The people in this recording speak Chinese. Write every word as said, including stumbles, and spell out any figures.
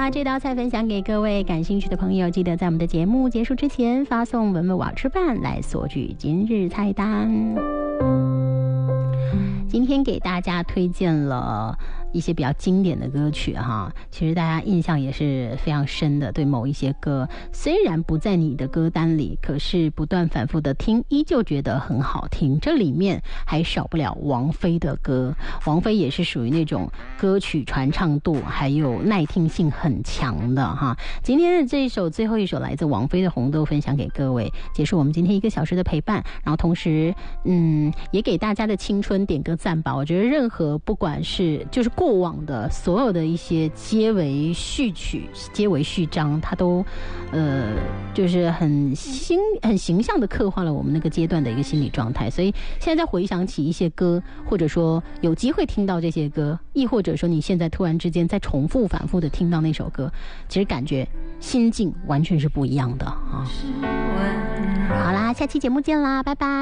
啦，这道菜分享给各位感兴趣的朋友，记得在我们的节目结束之前发送文文网吃饭来索取今日菜单。今天给大家推荐了一些比较经典的歌曲哈，其实大家印象也是非常深的，对某一些歌虽然不在你的歌单里，可是不断反复的听依旧觉得很好听。这里面还少不了王菲的歌，王菲也是属于那种歌曲传唱度还有耐听性很强的哈。今天的这一首最后一首来自王菲的《红豆》分享给各位，结束我们今天一个小时的陪伴，然后同时嗯也给大家的青春点个赞吧。我觉得任何不管是就是过往的所有的一些结尾序曲结尾序章，它都呃就是很形很形象的刻画了我们那个阶段的一个心理状态。所以现在再回想起一些歌，或者说有机会听到这些歌，亦或者说你现在突然之间在重复反复的听到那首歌，其实感觉心境完全是不一样的啊。好啦，下期节目见啦，拜拜。